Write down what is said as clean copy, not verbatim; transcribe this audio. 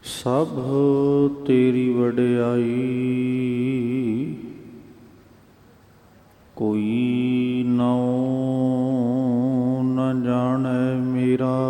ਸਭ ਤੇਰੀ ਵਡਿਆਈ, ਕੋਈ ਨਾਉ ਨ ਜਾਣੈ ਮੇਰਾ।